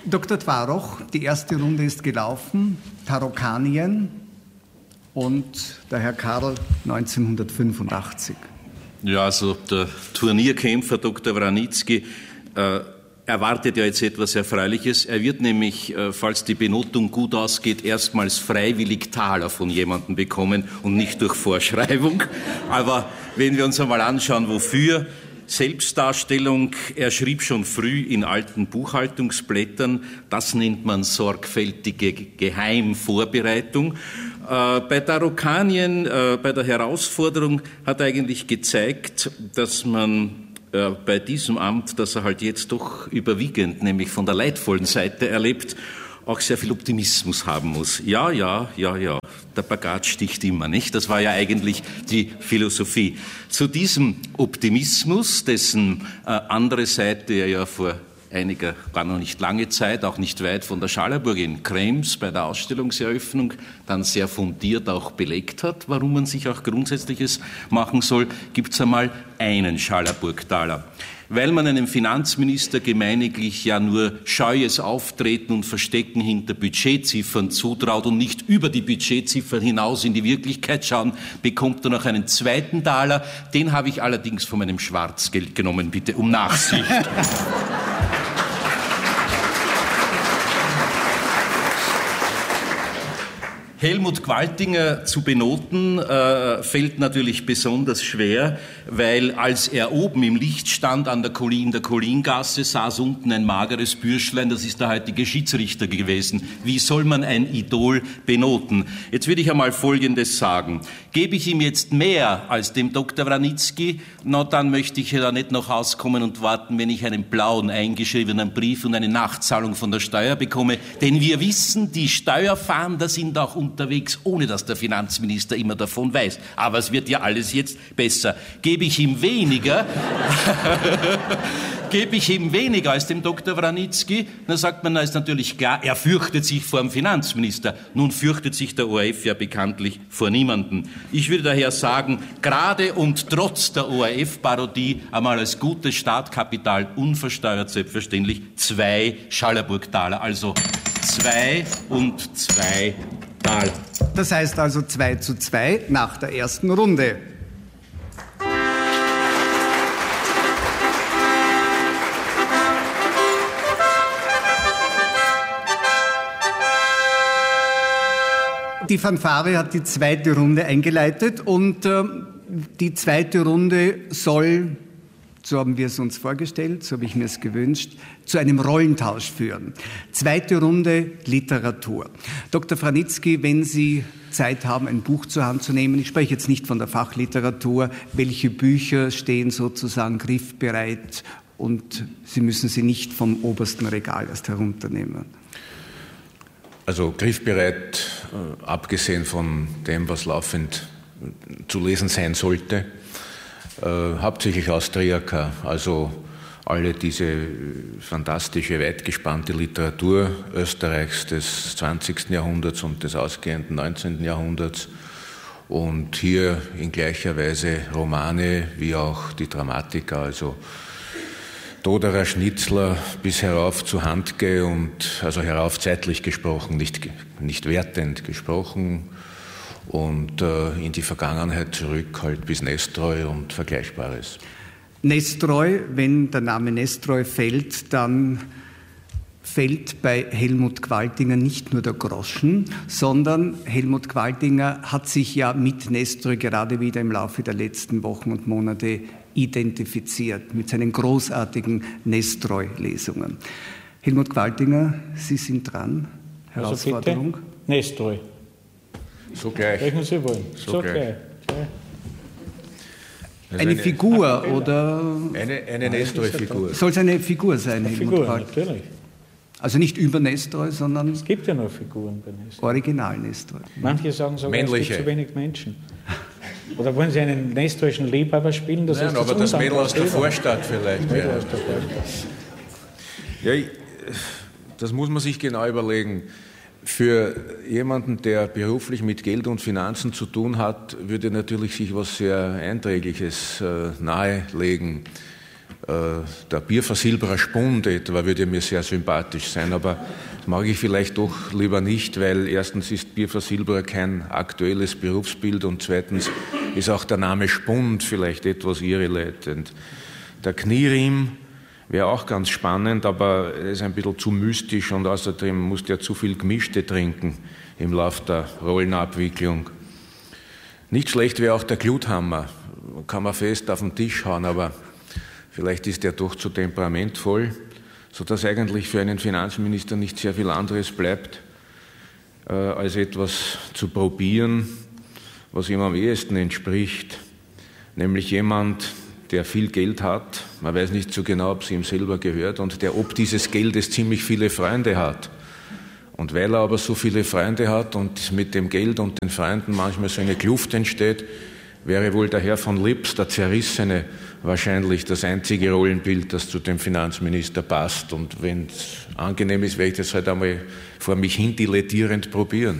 Dr. Twaroch, die erste Runde ist gelaufen. Tarokkanien und der Herr Karl 1985. Ja, also der Turnierkämpfer Dr. Wranitzky erwartet ja jetzt etwas Erfreuliches. Er wird nämlich, falls die Benotung gut ausgeht, erstmals freiwillig Taler von jemandem bekommen und nicht durch Vorschreibung. Aber wenn wir uns einmal anschauen, wofür: Selbstdarstellung, er schrieb schon früh in alten Buchhaltungsblättern, das nennt man sorgfältige Geheimvorbereitung. Bei Tarokkanien, bei der Herausforderung, hat er eigentlich gezeigt, dass man bei diesem Amt, das er halt jetzt doch überwiegend, nämlich von der leidvollen Seite erlebt, auch sehr viel Optimismus haben muss. Ja, der Spagat sticht immer, nicht? Das war ja eigentlich die Philosophie. Zu diesem Optimismus, dessen andere Seite er ja vor einiger, gar noch nicht lange Zeit, auch nicht weit von der Schallerburg in Krems bei der Ausstellungseröffnung dann sehr fundiert auch belegt hat, warum man sich auch Grundsätzliches machen soll, gibt es einmal einen Schallerburg-Taler. Weil man einem Finanzminister gemeiniglich ja nur scheues Auftreten und Verstecken hinter Budgetziffern zutraut und nicht über die Budgetziffern hinaus in die Wirklichkeit schauen, bekommt er noch einen zweiten Taler. Den habe ich allerdings von meinem Schwarzgeld genommen, bitte um Nachsicht. Helmut Qualtinger zu benoten fällt natürlich besonders schwer, weil als er oben im Licht stand in der Collingasse, saß unten ein mageres Bürschlein, das ist der heutige Schiedsrichter gewesen. Wie soll man ein Idol benoten? Jetzt würde ich einmal Folgendes sagen. Gebe ich ihm jetzt mehr als dem Dr. Wranitzky, na dann möchte ich ja da nicht noch auskommen und warten, wenn ich einen blauen eingeschriebenen Brief und eine Nachzahlung von der Steuer bekomme. Denn wir wissen, die Steuerfahnder sind auch unterwegs, ohne dass der Finanzminister immer davon weiß. Aber es wird ja alles jetzt besser. Gebe ich ihm weniger als dem Dr. Wranitzky, dann sagt man, da ist natürlich klar, er fürchtet sich vor dem Finanzminister. Nun fürchtet sich der ORF ja bekanntlich vor niemandem. Ich würde daher sagen, gerade und trotz der ORF-Parodie einmal als gutes Startkapital unversteuert selbstverständlich 2 Schallerburg-Taler, also 2 und 2 Taler. Das heißt also 2:2 nach der ersten Runde. Die Fanfare hat die zweite Runde eingeleitet und die zweite Runde soll, so haben wir es uns vorgestellt, so habe ich mir es gewünscht, zu einem Rollentausch führen. Zweite Runde Literatur. Dr. Wranitzky, wenn Sie Zeit haben, ein Buch zur Hand zu nehmen, ich spreche jetzt nicht von der Fachliteratur, welche Bücher stehen sozusagen griffbereit und Sie müssen sie nicht vom obersten Regal erst herunternehmen? Also griffbereit, abgesehen von dem, was laufend zu lesen sein sollte, hauptsächlich Austriaker, also alle diese fantastische, weitgespannte Literatur Österreichs des 20. Jahrhunderts und des ausgehenden 19. Jahrhunderts und hier in gleicher Weise Romane wie auch die Dramatiker, also Doderer, Schnitzler bis herauf zu Handke und also herauf zeitlich gesprochen, nicht wertend gesprochen und in die Vergangenheit zurück halt bis Nestroy und Vergleichbares. Nestroy, wenn der Name Nestroy fällt, dann fällt bei Helmut Qualtinger nicht nur der Groschen, sondern Helmut Qualtinger hat sich ja mit Nestroy gerade wieder im Laufe der letzten Wochen und Monate identifiziert mit seinen großartigen Nestroy-Lesungen. Helmut Qualtinger, Sie sind dran. Herausforderung. Also Nestroy. So gleich. Welchen Sie wollen. So gleich. Also eine Figur oder? Eine Nestroy-Figur. Soll es eine Figur sein, Eine Helmut Figur, Qualtinger? natürlich. Also nicht über Nestroy, sondern Es gibt ja noch Figuren bei Nestroy. Original Nestroy. Manche sagen sogar, es Männliche. gibt zu wenig Menschen. Oder wollen Sie einen nestroischen Liebhaber spielen? Das Nein, ist aber das Mädel undankbare aus der Thema. Vorstadt vielleicht. Mädel Ja. aus der Vorstadt. Ja, das muss man sich genau überlegen. Für jemanden, der beruflich mit Geld und Finanzen zu tun hat, würde natürlich sich was sehr Einträgliches nahelegen. Der Bierversilberer Spund etwa würde mir sehr sympathisch sein, aber das mag ich vielleicht doch lieber nicht, weil erstens ist Bierversilberer kein aktuelles Berufsbild und zweitens ist auch der Name Spund vielleicht etwas irrelevant. Der Knieriem wäre auch ganz spannend, aber er ist ein bisschen zu mystisch und außerdem musst du ja zu viel Gemischte trinken im Lauf der Rollenabwicklung. Nicht schlecht wäre auch der Gluthammer, kann man fest auf den Tisch hauen, aber vielleicht ist er doch zu temperamentvoll, sodass eigentlich für einen Finanzminister nicht sehr viel anderes bleibt, als etwas zu probieren, was ihm am ehesten entspricht, nämlich jemand, der viel Geld hat, man weiß nicht so genau, ob es ihm selber gehört, und der ob dieses Geldes ziemlich viele Freunde hat. Und weil er aber so viele Freunde hat und mit dem Geld und den Freunden manchmal so eine Kluft entsteht, wäre wohl der Herr von Lips, der Zerrissene, wahrscheinlich das einzige Rollenbild, das zu dem Finanzminister passt. Und wenn es angenehm ist, werde ich das halt einmal vor mich hin dilettierend probieren.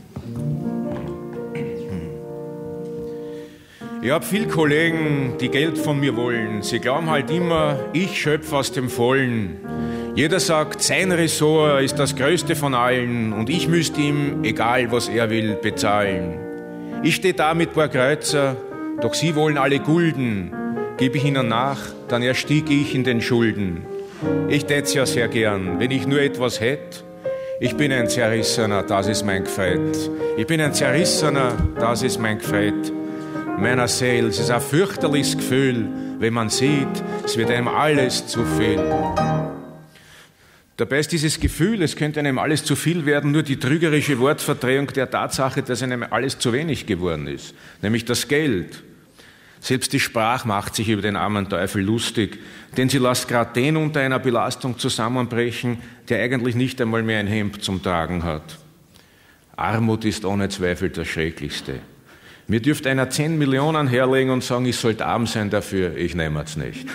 Ich habe viele Kollegen, die Geld von mir wollen. Sie glauben halt immer, ich schöpfe aus dem Vollen. Jeder sagt, sein Ressort ist das größte von allen und ich müsste ihm, egal was er will, bezahlen. Ich stehe da mit paar Kreuzer, doch sie wollen alle Gulden. Gebe ich ihnen nach, dann erstiege ich in den Schulden. Ich tät's ja sehr gern, wenn ich nur etwas hätt. Ich bin ein Zerrissener, das ist mein Gefreit. Ich bin ein Zerrissener, das ist mein Gefreit. Meiner Seele, es ist ein fürchterliches Gefühl, wenn man sieht, es wird einem alles zu viel. Dabei ist dieses Gefühl, es könnte einem alles zu viel werden, nur die trügerische Wortverdrehung der Tatsache, dass einem alles zu wenig geworden ist, nämlich das Geld. Selbst die Sprache macht sich über den armen Teufel lustig, denn sie lässt gerade den unter einer Belastung zusammenbrechen, der eigentlich nicht einmal mehr ein Hemd zum Tragen hat. Armut ist ohne Zweifel das Schrecklichste. Mir dürfte einer 10 Millionen herlegen und sagen, ich sollte arm sein dafür, ich nehme es nicht.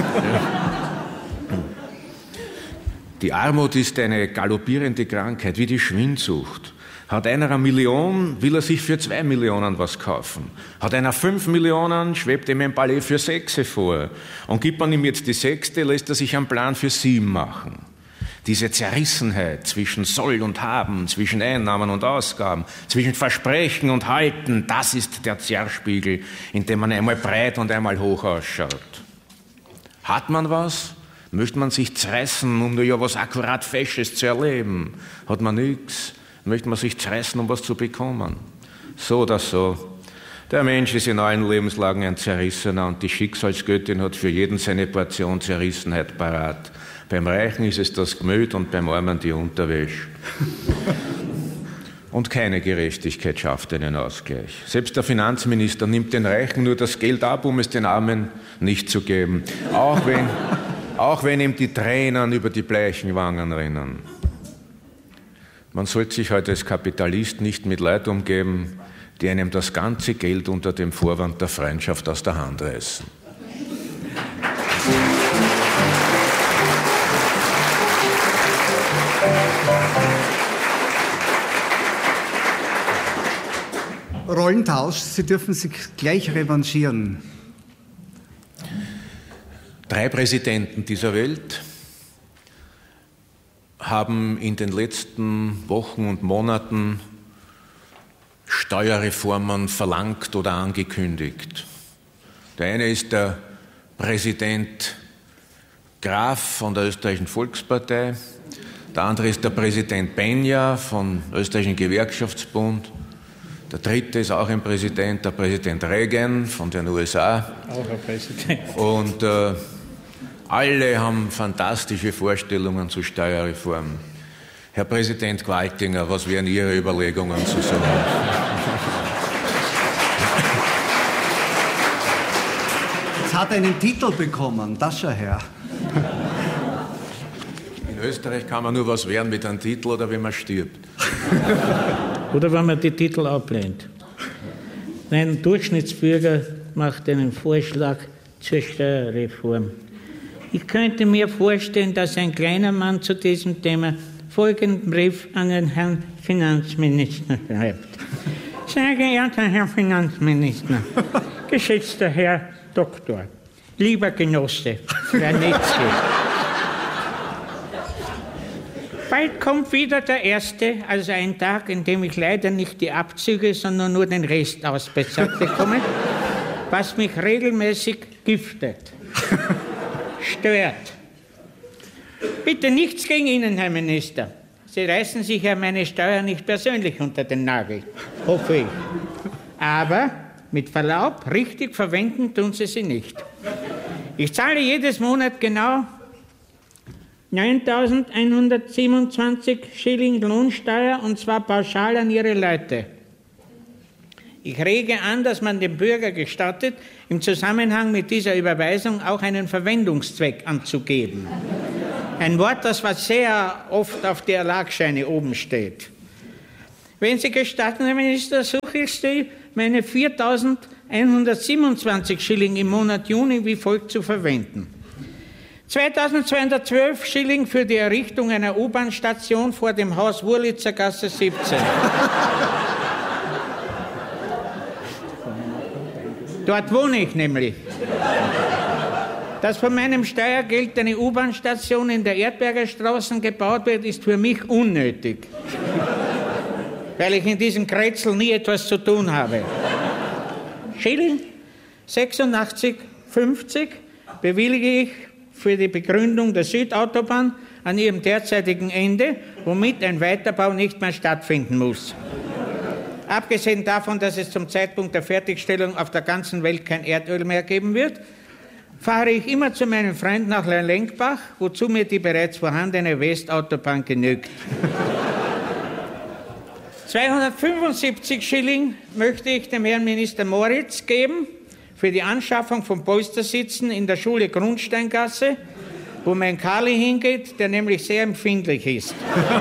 Die Armut ist eine galoppierende Krankheit, wie die Schwindsucht. Hat einer 1 Million, will er sich für 2 Millionen was kaufen. Hat einer 5 Millionen, schwebt ihm ein Palais für 6 vor. Und gibt man ihm jetzt die 6., lässt er sich einen Plan für 7 machen. Diese Zerrissenheit zwischen Soll und Haben, zwischen Einnahmen und Ausgaben, zwischen Versprechen und Halten, das ist der Zerrspiegel, in dem man einmal breit und einmal hoch ausschaut. Hat man was? Möchte man sich zerreißen, um nur ja was akkurat Fesches zu erleben? Hat man nichts? Möchte man sich zerreißen, um was zu bekommen? So oder so. Der Mensch ist in allen Lebenslagen ein Zerrissener und die Schicksalsgöttin hat für jeden seine Portion Zerrissenheit parat. Beim Reichen ist es das Gemüt und beim Armen die Unterwäsche. Und keine Gerechtigkeit schafft einen Ausgleich. Selbst der Finanzminister nimmt den Reichen nur das Geld ab, um es den Armen nicht zu geben. Auch wenn ihm die Tränen über die bleichen Wangen rinnen. Man sollte sich heute als Kapitalist nicht mit Leuten umgeben, die einem das ganze Geld unter dem Vorwand der Freundschaft aus der Hand reißen. Rollentausch, Sie dürfen sich gleich revanchieren. 3 Präsidenten dieser Welt haben in den letzten Wochen und Monaten Steuerreformen verlangt oder angekündigt. Der eine ist der Präsident Graf von der Österreichischen Volkspartei, der andere ist der Präsident Benja vom Österreichischen Gewerkschaftsbund, der dritte ist auch ein Präsident, der Präsident Reagan von den USA. Auch ein Präsident. Und alle haben fantastische Vorstellungen zur Steuerreform. Herr Präsident Gwaltinger, was wären Ihre Überlegungen zu so? Es hat einen Titel bekommen, das schau her. In Österreich kann man nur was werden mit einem Titel oder wenn man stirbt. Oder wenn man die Titel ablehnt. Ein Durchschnittsbürger macht einen Vorschlag zur Steuerreform. Ich könnte mir vorstellen, dass ein kleiner Mann zu diesem Thema folgenden Brief an den Herrn Finanzminister schreibt. Sehr geehrter Herr Finanzminister, geschätzter Herr Doktor, Lieber Genosse, Wranitzky, bald kommt wieder der erste, also ein Tag, in dem ich leider nicht die Abzüge, sondern nur den Rest ausbezahlt bekomme, was mich regelmäßig giftet, stört. Bitte nichts gegen Ihnen, Herr Minister. Sie reißen sich ja meine Steuer nicht persönlich unter den Nagel, hoffe ich. Aber mit Verlaub, richtig verwenden tun Sie sie nicht. Ich zahle jedes Monat genau 9.127 Schilling Lohnsteuer, und zwar pauschal an Ihre Leute. Ich rege an, dass man dem Bürger gestattet, im Zusammenhang mit dieser Überweisung auch einen Verwendungszweck anzugeben. Ein Wort, das was sehr oft auf die Erlagsscheine oben steht. Wenn Sie gestatten, Herr Minister, suche ich Sie, meine 4.127 Schilling im Monat Juni wie folgt zu verwenden. 2.212 Schilling für die Errichtung einer U-Bahn-Station vor dem Haus Wurlitzer Gasse 17. Dort wohne ich nämlich. Dass von meinem Steuergeld eine U-Bahn-Station in der Erdberger Straße gebaut wird, ist für mich unnötig. Weil ich in diesem Kretzel nie etwas zu tun habe. Schilling 86,50 bewillige ich für die Begründung der Südautobahn an ihrem derzeitigen Ende, womit ein Weiterbau nicht mehr stattfinden muss. Abgesehen davon, dass es zum Zeitpunkt der Fertigstellung auf der ganzen Welt kein Erdöl mehr geben wird, fahre ich immer zu meinem Freund nach Lenkbach, wozu mir die bereits vorhandene Westautobahn genügt. 275 Schilling möchte ich dem Herrn Minister Moritz geben für die Anschaffung von Polstersitzen in der Schule Grundsteingasse, wo mein Kali hingeht, der nämlich sehr empfindlich ist.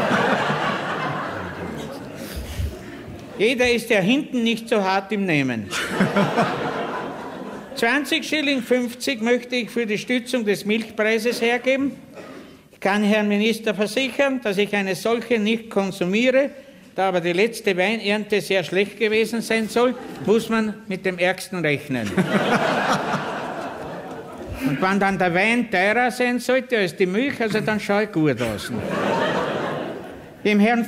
Jeder ist ja hinten nicht so hart im Nehmen. 20 Schilling 50 möchte ich für die Stützung des Milchpreises hergeben. Ich kann Herrn Minister versichern, dass ich eine solche nicht konsumiere. Da aber die letzte Weinernte sehr schlecht gewesen sein soll, muss man mit dem Ärgsten rechnen. Und wenn dann der Wein teurer sein sollte als die Milch, also dann schaue ich gut aus. Dem Herrn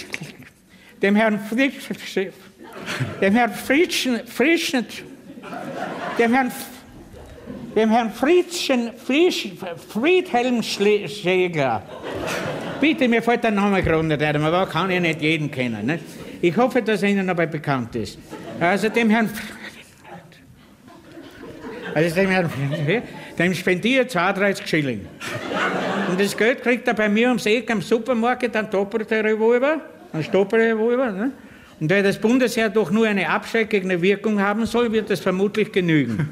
Friedhelm Schlegler. Bitte, mir fällt der Name gerade nicht ein, aber kann ich nicht jeden kennen. Ne? Ich hoffe, dass er Ihnen aber bekannt ist. Also dem spendiert 32 Schilling. Und das Geld kriegt er bei mir ums Eck am Supermarkt, einen doppelten Revolver, einen Stoppelrevolver. Ne? Und weil das Bundesheer doch nur eine abschreckende Wirkung haben soll, wird das vermutlich genügen.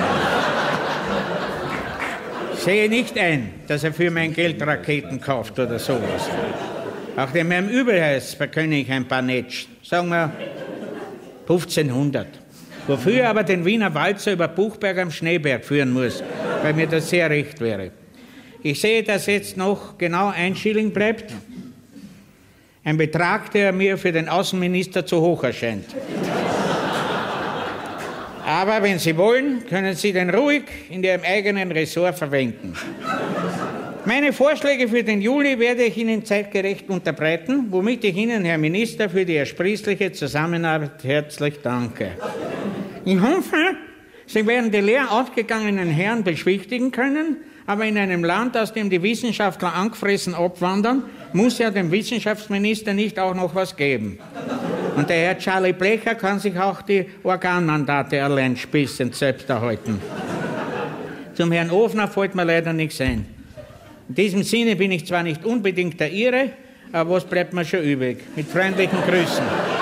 Ich sehe nicht ein, dass er für mein Geld Raketen kauft oder sowas. Auch dem Herrn Übelheiß verkönne ich ein paar Netsch. Sagen wir 1500. Wofür er aber den Wiener Walzer über Buchberg am Schneeberg führen muss, weil mir das sehr recht wäre. Ich sehe, dass jetzt noch genau 1 Schilling bleibt. Ein Betrag, der mir für den Außenminister zu hoch erscheint. Aber wenn Sie wollen, können Sie den ruhig in Ihrem eigenen Ressort verwenden. Meine Vorschläge für den Juli werde ich Ihnen zeitgerecht unterbreiten, womit ich Ihnen, Herr Minister, für die ersprießliche Zusammenarbeit herzlich danke. Ich hoffe, Sie werden die leer ausgegangenen Herren beschwichtigen können, aber in einem Land, aus dem die Wissenschaftler angefressen abwandern, muss ja dem Wissenschaftsminister nicht auch noch was geben. Und der Herr Charlie Blecher kann sich auch die Organmandate allein spissend selbst erhalten. Zum Herrn Ofner fällt mir leider nichts ein. In diesem Sinne bin ich zwar nicht unbedingt der Ihre, aber was bleibt mir schon übrig? Mit freundlichen Grüßen.